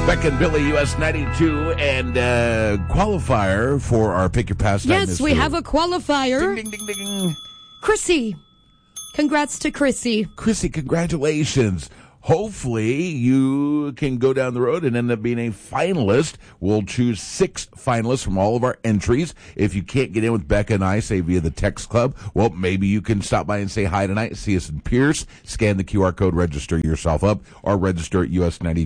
Beck and Billy, US 92, and qualifier for our Pick Your Pastime. Yes, we have a qualifier. Ding, ding, ding, ding. Chrissy. Congrats to Chrissy. Chrissy, congratulations. Hopefully you can go down the road and end up being a finalist. We'll choose 6 finalists from all of our entries. If you can't get in with Becca and I, say via the text club, well, maybe you can stop by and say hi tonight. See us in Pierce. Scan the QR code, register yourself up, or register at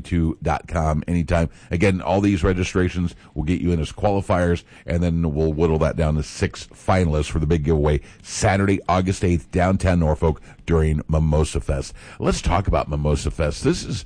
us92.com anytime. Again, all these registrations will get you in as qualifiers, and then we'll whittle that down to 6 finalists for the big giveaway Saturday, August 8th, downtown Norfolk during Mimosa Fest. Let's talk about Mimosa Fest. This is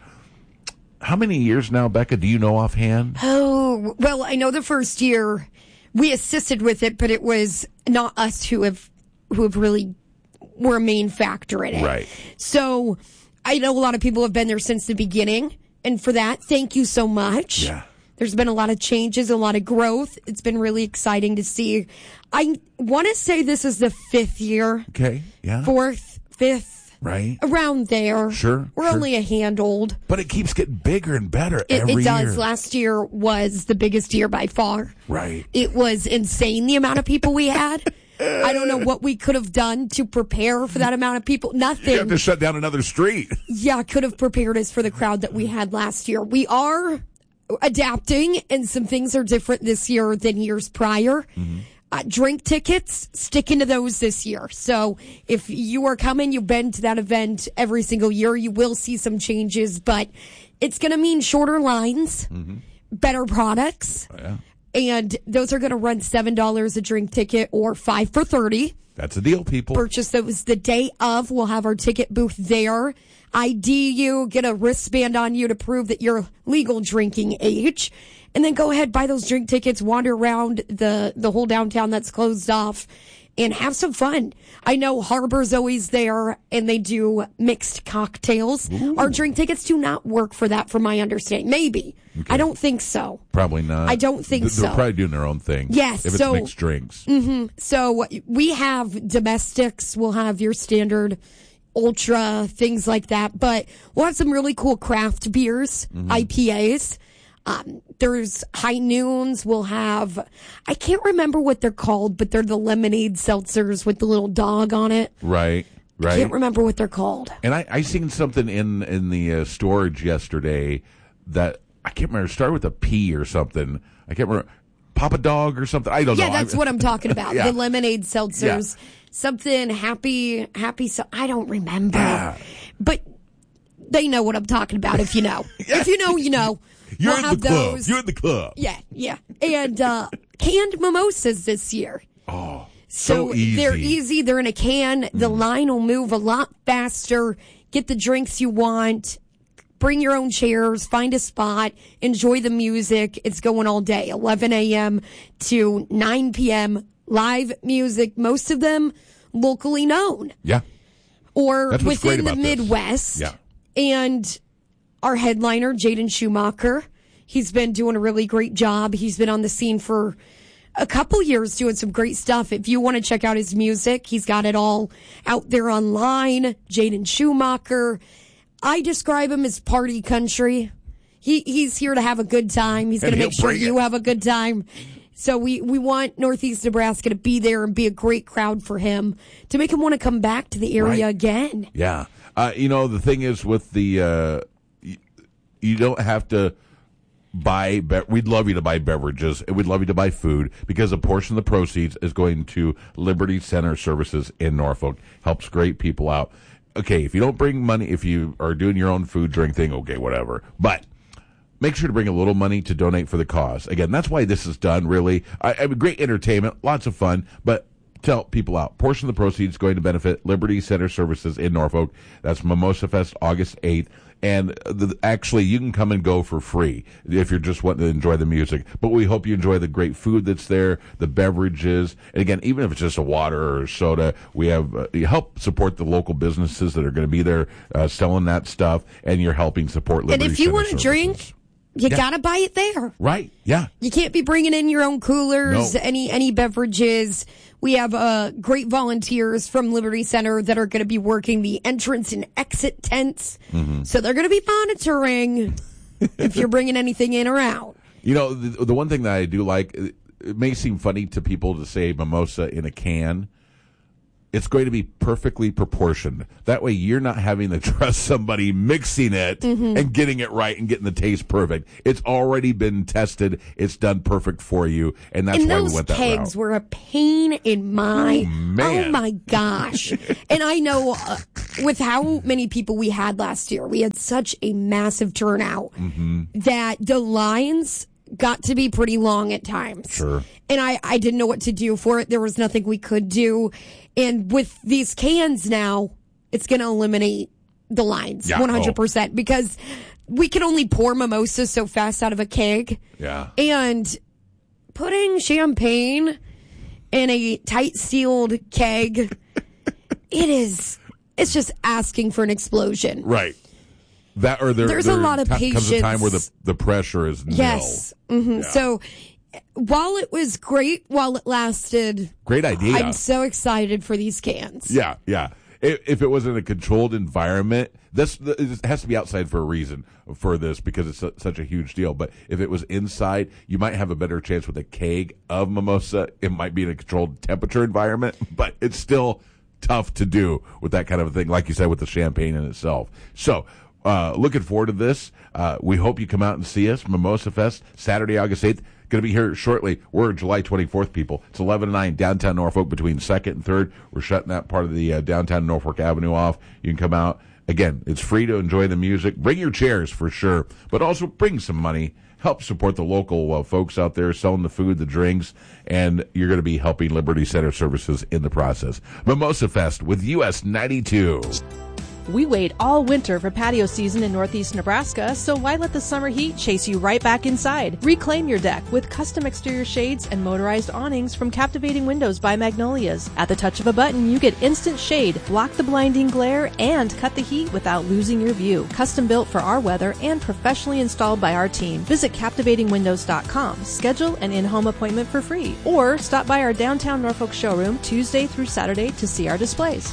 how many years now, Becca? Do you know offhand? Oh, well, I know the first year we assisted with it, but it was not us who have really were a main factor in it. Right. So I know a lot of people have been there since the beginning, and for that, thank you so much. Yeah. There's been a lot of changes, a lot of growth. It's been really exciting to see. I want to say this is the 5th year. Okay. Yeah. 4th, 5th. Right. Around there. Sure. We're only a hand old. But it keeps getting bigger and better every year. It does. Last year was the biggest year by far. Right. It was insane, the amount of people we had. I don't know what we could have done to prepare for that amount of people. Nothing. You have to shut down another street. Yeah, could have prepared us for the crowd that we had last year. We are adapting, and some things are different this year than years prior. Mm-hmm. Drink tickets, sticking to those this year. So if you are coming, you've been to that event every single year, you will see some changes, but it's going to mean shorter lines, better products, and those are going to run $7 a drink ticket or 5 for $30. That's a deal, people. Purchase those the day of. We'll have our ticket booth there. ID you, get a wristband on you to prove that you're legal drinking age. And then go ahead, buy those drink tickets, wander around the whole downtown that's closed off, and have some fun. I know Harbor's always there, and they do mixed cocktails. Ooh. Our drink tickets do not work for that, from my understanding. Maybe. Okay. I don't think so. Probably not. I don't think so. They're probably doing their own thing. Yes. If it's mixed drinks. Mm-hmm. So we have domestics. We'll have your standard ultra, things like that. But we'll have some really cool craft beers, IPAs. There's high noons. We'll have, I can't remember what they're called, but they're the lemonade seltzers with the little dog on it. Right. I can't remember what they're called. And I seen something in the storage yesterday that I can't remember. It started with a P or something. I can't remember. Papa Dog or something. I don't know. Yeah, that's what I'm talking about. Yeah. The lemonade seltzers. Yeah. Something happy. I don't remember. Yeah. But they know what I'm talking about if you know. Yeah. If you know, you know. You're we'll in the club. those. You're in the club. Yeah. And canned mimosas this year. Oh, so easy. They're easy. They're in a can. The line will move a lot faster. Get the drinks you want. Bring your own chairs. Find a spot. Enjoy the music. It's going all day. 11 a.m. to 9 p.m. Live music. Most of them locally known. Yeah. Or within the Midwest. Yeah. And our headliner, Jaden Schumacher, he's been doing a really great job. He's been on the scene for a couple years doing some great stuff. If you want to check out his music, he's got it all out there online. Jaden Schumacher. I describe him as party country. He's here to have a good time. He's going to make sure you have a good time. So we want Northeast Nebraska to be there and be a great crowd for him, to make him want to come back to the area again. Yeah. The thing is with the... you don't have to buy, we'd love you to buy beverages, and we'd love you to buy food, because a portion of the proceeds is going to Liberty Center Services in Norfolk. Helps great people out. Okay, if you don't bring money, if you are doing your own food drink thing, okay, whatever. But make sure to bring a little money to donate for the cause. Again, that's why this is done, really. Great entertainment, lots of fun, but tell people out. Portion of the proceeds going to benefit Liberty Center Services in Norfolk. That's Mimosa Fest, August 8th. And actually, you can come and go for free if you're just wanting to enjoy the music. But we hope you enjoy the great food that's there, the beverages. And again, even if it's just a water or soda, we have you help support the local businesses that are going to be there selling that stuff, and you're helping support Liberty And if you Center want to Services. drink, you got to buy it there. Right, yeah. You can't be bringing in your own coolers, No. any beverages. We have great volunteers from Liberty Center that are going to be working the entrance and exit tents. Mm-hmm. So they're going to be monitoring if you're bringing anything in or out. You know, the one thing that I do like, it may seem funny to people to say mimosa in a can. It's going to be perfectly proportioned. That way you're not having to trust somebody mixing it and getting it right and getting the taste perfect. It's already been tested. It's done perfect for you. And that's why we went that route. And those kegs were a pain in my... man. Oh, my gosh. And I know with how many people we had last year, we had such a massive turnout that the lines got to be pretty long at times. Sure. And I didn't know what to do for it. There was nothing we could do. And with these cans now, it's going to eliminate the lines 100% because we can only pour mimosas so fast out of a keg. Yeah. And putting champagne in a tight sealed keg, it's just asking for an explosion. Right. That or there's a lot of patience. Comes a time where the pressure is nil. Yes. Yeah. So while it was great, while it lasted, great idea. I'm so excited for these cans. Yeah, yeah. If it was in a controlled environment, it has to be outside for a reason for this because it's such a huge deal. But if it was inside, you might have a better chance with a keg of mimosa. It might be in a controlled temperature environment, but it's still tough to do with that kind of a thing, like you said, with the champagne in itself. So, looking forward to this. We hope you come out and see us. Mimosa Fest, Saturday, August 8th. Going to be here shortly. We're July 24th, people. It's 11 to 9, downtown Norfolk, between 2nd and 3rd. We're shutting that part of the downtown Norfolk Avenue off. You can come out. Again, it's free to enjoy the music. Bring your chairs for sure, but also bring some money. Help support the local folks out there selling the food, the drinks, and you're going to be helping Liberty Center Services in the process. Mimosa Fest with US 92. We wait all winter for patio season in Northeast Nebraska, so why let the summer heat chase you right back inside? Reclaim your deck with custom exterior shades and motorized awnings from Captivating Windows by Magnolias. At the touch of a button, you get instant shade, block the blinding glare, and cut the heat without losing your view. Custom built for our weather and professionally installed by our team. Visit CaptivatingWindows.com. Schedule an in-home appointment for free, or stop by our downtown Norfolk showroom Tuesday through Saturday to see our displays.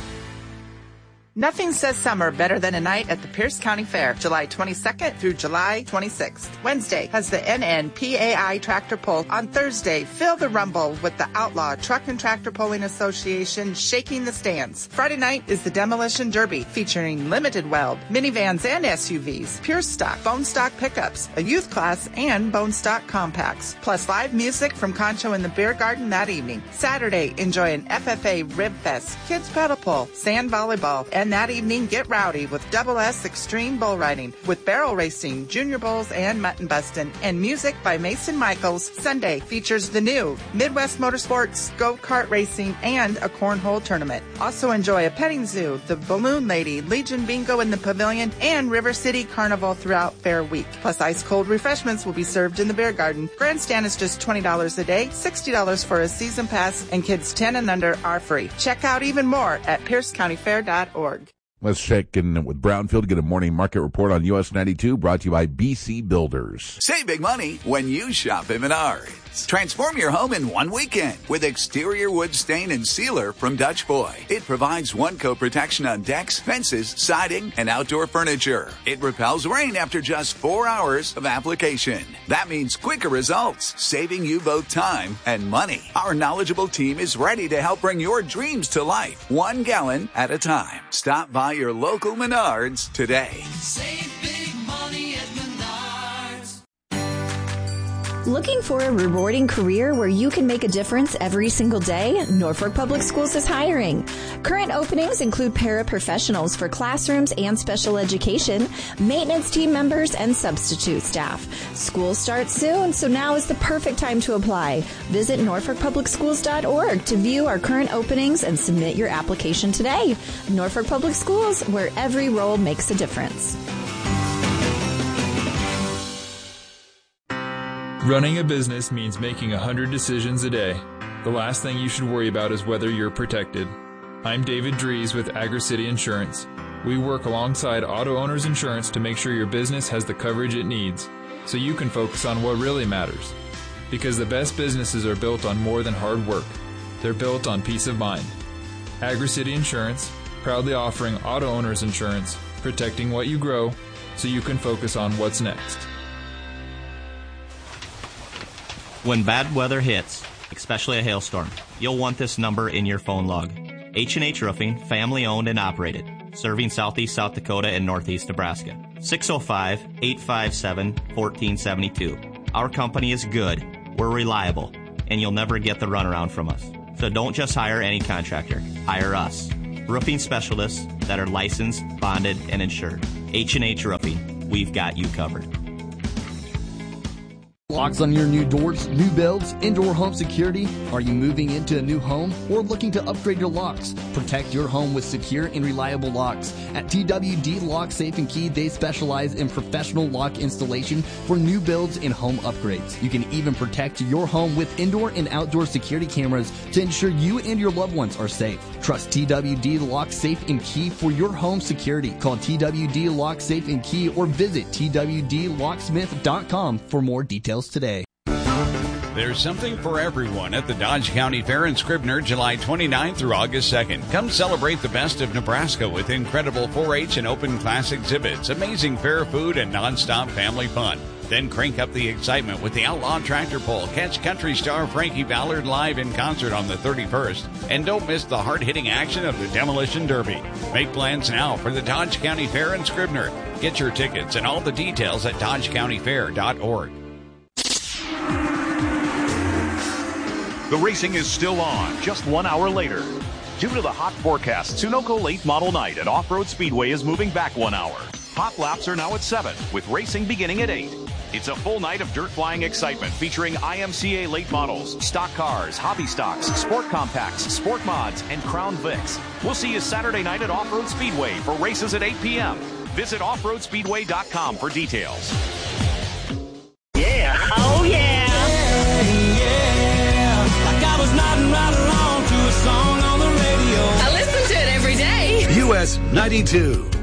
Nothing says summer better than a night at the Pierce County Fair, July 22nd through July 26th. Wednesday has the NNPAI Tractor Pull. On Thursday, feel the rumble with the Outlaw Truck and Tractor Pulling Association shaking the stands. Friday night is the Demolition Derby, featuring limited weld, minivans and SUVs, pure stock, bone stock pickups, a youth class, and bone stock compacts. Plus live music from Concho in the Beer Garden that evening. Saturday, enjoy an FFA Rib Fest, kids pedal pull, sand volleyball, and that evening, get rowdy with Double S Extreme Bull Riding with barrel racing, junior bulls, and mutton bustin', and music by Mason Michaels. Sunday features the new Midwest Motorsports, go-kart racing, and a cornhole tournament. Also enjoy a petting zoo, the Balloon Lady, Legion Bingo in the Pavilion, and River City Carnival throughout Fair Week. Plus ice-cold refreshments will be served in the Beer Garden. Grandstand is just $20 a day, $60 for a season pass, and kids 10 and under are free. Check out even more at piercecountyfair.org. Let's check in with Brownfield, get a morning market report on US 92, brought to you by BC Builders. Save big money when you shop at Menards. Transform your home in one weekend with exterior wood stain and sealer from Dutch Boy. It provides one-coat protection on decks, fences, siding, and outdoor furniture. It repels rain after just 4 hours of application. That means quicker results, saving you both time and money. Our knowledgeable team is ready to help bring your dreams to life, 1 gallon at a time. Stop by your local Menards today. Save big money at Menards. Looking for a rewarding career where you can make a difference every single day? Norfolk Public Schools is hiring. Current openings include paraprofessionals for classrooms and special education, maintenance team members, and substitute staff. School starts soon, so now is the perfect time to apply. Visit norfolkpublicschools.org to view our current openings and submit your application today. Norfolk Public Schools, where every role makes a difference. Running a business means making 100 decisions a day. The last thing you should worry about is whether you're protected. I'm David Dries with AgriCity Insurance. We work alongside Auto Owners Insurance to make sure your business has the coverage it needs, so you can focus on what really matters. Because the best businesses are built on more than hard work. They're built on peace of mind. AgriCity Insurance, proudly offering Auto Owners Insurance, protecting what you grow, so you can focus on what's next. When bad weather hits, especially a hailstorm, you'll want this number in your phone log. H&H Roofing, family owned and operated, serving southeast South Dakota and northeast Nebraska. 605-857-1472. Our company is good, we're reliable, and you'll never get the runaround from us. So don't just hire any contractor, hire us. Roofing specialists that are licensed, bonded, and insured. H&H Roofing, we've got you covered. Locks on your new doors, new builds, indoor home security? Are you moving into a new home or looking to upgrade your locks? Protect your home with secure and reliable locks. At TWD Lock Safe and Key, they specialize in professional lock installation for new builds and home upgrades. You can even protect your home with indoor and outdoor security cameras to ensure you and your loved ones are safe. Trust TWD Lock Safe and Key for your home security. Call TWD Lock Safe and Key or visit twdlocksmith.com for more details today. There's something for everyone at the Dodge County Fair in Scribner, July 29th through August 2nd. Come celebrate the best of Nebraska with incredible 4-H and open class exhibits, amazing fair food, and nonstop family fun. Then crank up the excitement with the Outlaw Tractor Pull. Catch country star Frankie Ballard live in concert on the 31st. And don't miss the hard-hitting action of the Demolition Derby. Make plans now for the Dodge County Fair in Scribner. Get your tickets and all the details at dodgecountyfair.org. The racing is still on, just 1 hour later. Due to the hot forecast, Sunoco Late Model Night at Off-Road Speedway is moving back 1 hour. Hot laps are now at 7, with racing beginning at 8. It's a full night of dirt flying excitement featuring IMCA late models, stock cars, hobby stocks, sport compacts, sport mods, and Crown Vics. We'll see you Saturday night at Off-Road Speedway for races at 8 p.m. Visit offroadspeedway.com for details. Yeah, oh yeah. I was nodding right along to a song on the radio. I listen to it every day. US 92.